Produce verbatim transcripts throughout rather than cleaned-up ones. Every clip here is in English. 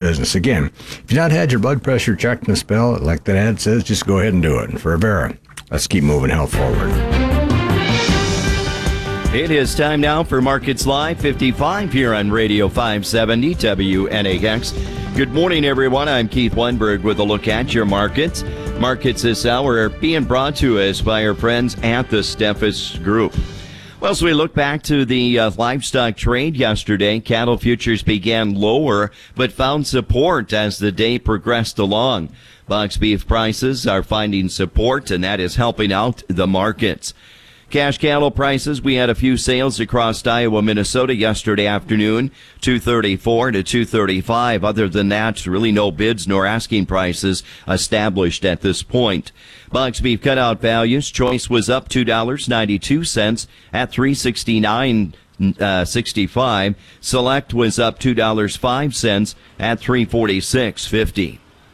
business. Again, if you've not had your blood pressure checked in a spell, like that ad says, just go ahead and do it. And for Avera, let's keep moving health forward. It is time now for Markets Live fifty-five here on Radio five seventy W N A X. Good morning, everyone. I'm Keith Weinberg with a look at your markets. Markets this hour are being brought to us by our friends at the Steffes Group. Well, so we look back to the uh, livestock trade yesterday. Cattle futures began lower, but found support as the day progressed along. Box beef prices are finding support, and that is helping out the markets. Cash cattle prices, we had a few sales across Iowa, Minnesota yesterday afternoon, two thirty-four to two thirty-five. Other than that, really no bids nor asking prices established at this point. Box beef cutout values, choice was up two dollars and ninety-two cents at three sixty-nine sixty-five. Select was up two dollars and five cents at three forty-six fifty.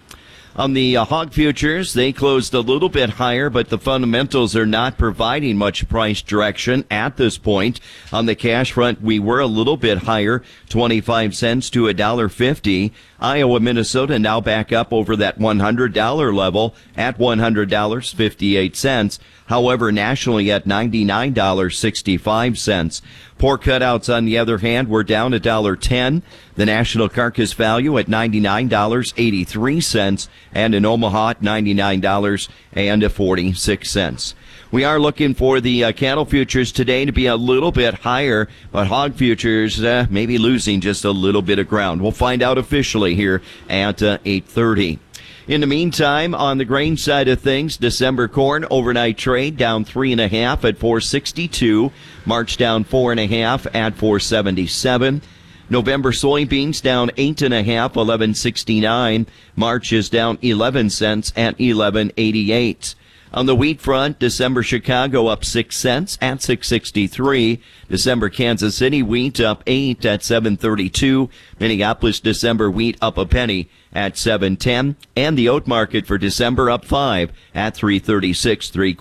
On the uh, hog futures, they closed a little bit higher, but the fundamentals are not providing much price direction at this point. On the cash front, we were a little bit higher, twenty-five cents to one dollar fifty. Iowa, Minnesota now back up over that one hundred dollars level at one hundred dollars and fifty-eight cents. However, nationally at ninety-nine dollars and sixty-five cents. Pork cutouts, on the other hand, were down one dollar and ten cents. The national carcass value at ninety-nine dollars and eighty-three cents, and in Omaha at ninety-nine dollars and forty-six cents. We are looking for the uh, cattle futures today to be a little bit higher, but hog futures uh, maybe losing just a little bit of ground. We'll find out officially here at uh, eight thirty. In the meantime, on the grain side of things, December corn overnight trade down three and a half at four sixty-two. March down four and a half at four seventy-seven. November soybeans down eight and a half, eleven sixty-nine. March is down eleven cents at eleven eighty-eight. On the wheat front, December Chicago up six cents at six sixty-three. December Kansas City wheat up eight at seven thirty-two. Minneapolis December wheat up a penny at seven ten. And the oat market for December up five at three thirty-six, three